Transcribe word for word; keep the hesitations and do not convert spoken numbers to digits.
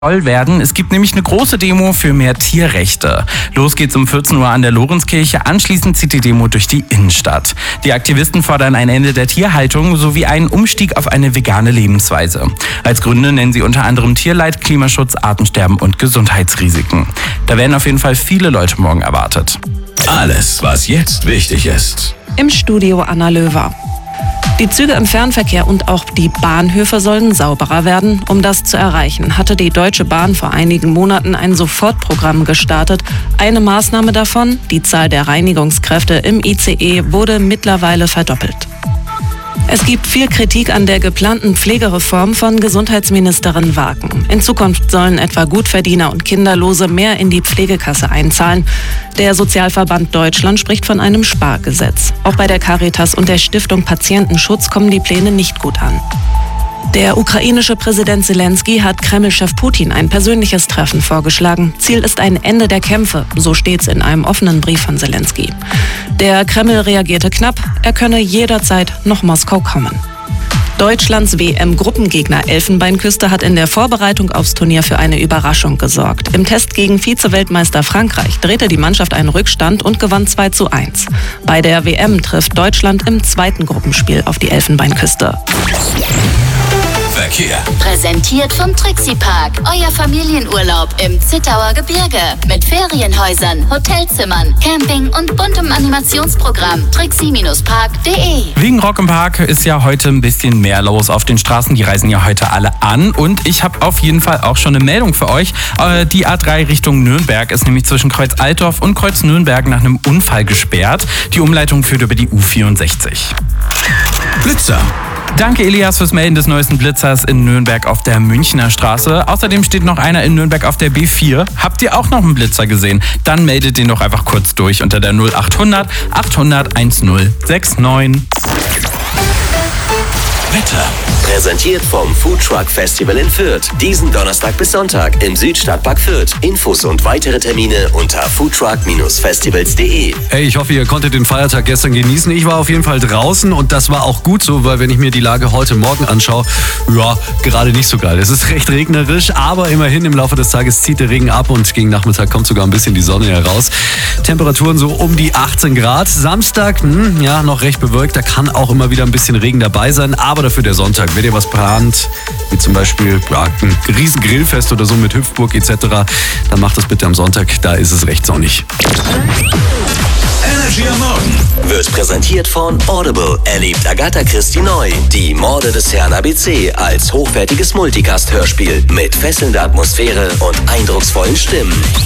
Voll werden. Es gibt nämlich eine große Demo für mehr Tierrechte. Los geht's um vierzehn Uhr an der Lorenzkirche. Anschließend zieht die Demo durch die Innenstadt. Die Aktivisten fordern ein Ende der Tierhaltung sowie einen Umstieg auf eine vegane Lebensweise. Als Gründe nennen sie unter anderem Tierleid, Klimaschutz, Artensterben und Gesundheitsrisiken. Da werden auf jeden Fall viele Leute morgen erwartet. Alles, was jetzt wichtig ist. Im Studio Anna Löwer. Die Züge im Fernverkehr und auch die Bahnhöfe sollen sauberer werden. Um das zu erreichen, hatte die Deutsche Bahn vor einigen Monaten ein Sofortprogramm gestartet. Eine Maßnahme davon, die Zahl der Reinigungskräfte im I C E, wurde mittlerweile verdoppelt. Es gibt viel Kritik an der geplanten Pflegereform von Gesundheitsministerin Waken. In Zukunft sollen etwa Gutverdiener und Kinderlose mehr in die Pflegekasse einzahlen. Der Sozialverband Deutschland spricht von einem Spargesetz. Auch bei der Caritas und der Stiftung Patientenschutz kommen die Pläne nicht gut an. Der ukrainische Präsident Zelensky hat Kreml-Chef Putin ein persönliches Treffen vorgeschlagen. Ziel ist ein Ende der Kämpfe, so steht's in einem offenen Brief von Zelensky. Der Kreml reagierte knapp, er könne jederzeit nach Moskau kommen. Deutschlands W M-Gruppengegner Elfenbeinküste hat in der Vorbereitung aufs Turnier für eine Überraschung gesorgt. Im Test gegen Vize-Weltmeister Frankreich drehte die Mannschaft einen Rückstand und gewann zwei zu eins. Bei der W M trifft Deutschland im zweiten Gruppenspiel auf die Elfenbeinküste. Verkehr. Präsentiert vom Trixie Park. Euer Familienurlaub im Zittauer Gebirge. Mit Ferienhäusern, Hotelzimmern, Camping und buntem Animationsprogramm. Trixie Park punkt de. Wegen Rock im Park ist ja heute ein bisschen mehr los auf den Straßen. Die reisen ja heute alle an. Und ich habe auf jeden Fall auch schon eine Meldung für euch. Die A drei Richtung Nürnberg ist nämlich zwischen Kreuz Altdorf und Kreuz Nürnberg nach einem Unfall gesperrt. Die Umleitung führt über die U vierundsechzig. Blitzer. Danke Elias fürs Melden des neuesten Blitzers in Nürnberg auf der Münchner Straße. Außerdem steht noch einer in Nürnberg auf der B vier. Habt ihr auch noch einen Blitzer gesehen? Dann meldet den doch einfach kurz durch unter der null achthundert achthundert10 69. Wetter. Präsentiert vom Food Truck Festival in Fürth. Diesen Donnerstag bis Sonntag im Südstadtpark Fürth. Infos und weitere Termine unter foodtruck festivals punkt de. Hey, ich hoffe, ihr konntet den Feiertag gestern genießen. Ich war auf jeden Fall draußen und das war auch gut so, weil wenn ich mir die Lage heute Morgen anschaue, ja, gerade nicht so geil. Es ist recht regnerisch, aber immerhin im Laufe des Tages zieht der Regen ab und gegen Nachmittag kommt sogar ein bisschen die Sonne heraus. Temperaturen so um die achtzehn Grad. Samstag, hm, ja, noch recht bewölkt. Da kann auch immer wieder ein bisschen Regen dabei sein, aber dafür der Sonntag. Wenn ihr was plant, wie zum Beispiel ja, ein riesen Grillfest oder so mit Hüpfburg et cetera, dann macht das bitte am Sonntag, da ist es recht sonnig. Energy am Morgen Wird präsentiert von Audible. Erlebt Agatha Christie neu. Die Morde des Herrn A B C als hochwertiges Multicast-Hörspiel mit fesselnder Atmosphäre und eindrucksvollen Stimmen.